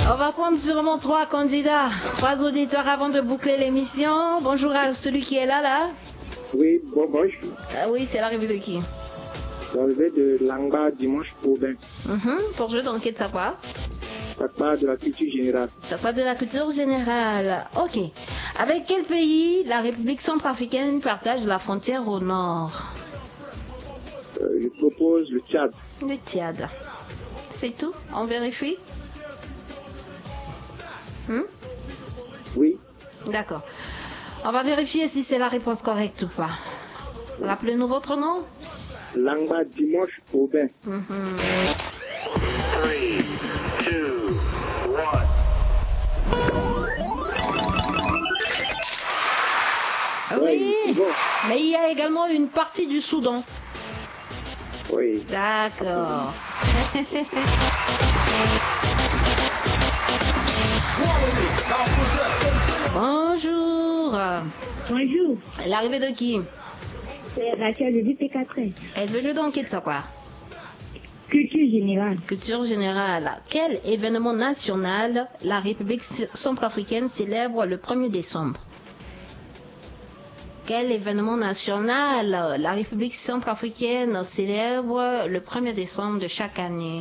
On va prendre sûrement 3 candidats, 3 auditeurs avant de boucler l'émission. Bonjour à celui qui est là. Oui, bonjour. Oui, c'est l'arrivée de qui? L'arrivée de Langba Dimanche Aubin. Pour jouer dans quel savoir? Ça part de la culture générale. Ça part de la culture générale. Ok. Avec quel pays la République centrafricaine partage la frontière au nord? Je propose le Tchad. Le Tchad. C'est tout? On vérifie? Oui. D'accord. On va vérifier si c'est la réponse correcte ou pas. Rappelez-nous votre nom? Langba Dimanche Aubin. 3, 2, 1. Oui, Bon. mais il y a également une partie du Soudan. Oui. D'accord. Bonjour. Bonjour, L'arrivée de qui? c'est Rachel de DP4. Elle veut jouer dans quel savoir? Culture générale. Culture générale. Quel événement national la République centrafricaine célèbre le 1er décembre? Quel événement national la République centrafricaine célèbre le 1er décembre de chaque année?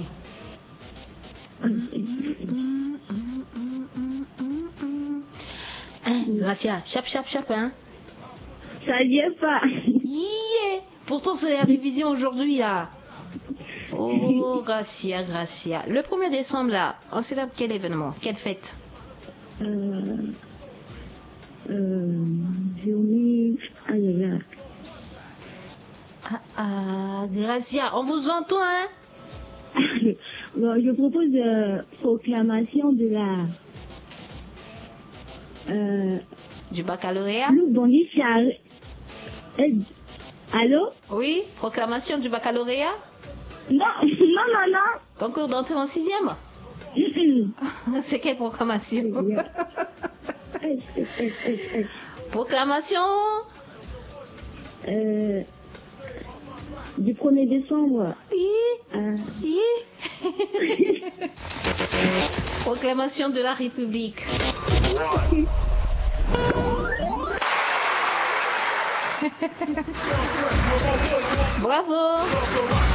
Gracia, chap, hein? Ça vient pas. Yeah! Pourtant, c'est la révision aujourd'hui, là. Oh, Gracia. Le 1er décembre, là, on célèbre quel événement? Quelle fête? Journée agréable. Gracia, on vous entend, hein? Bon, je propose proclamation de la... Du baccalauréat? Loup Bondy Charles. Allô? Oui, proclamation du baccalauréat? Non. Concours d'entrée en 6e? C'est quelle proclamation? Proclamation Du 1er décembre. Proclamation de la République. Bravo.